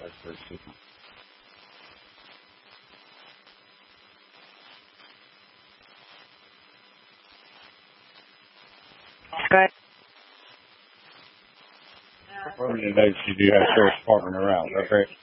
very super. Okay. Today, you do have sheriff's department around. Okay.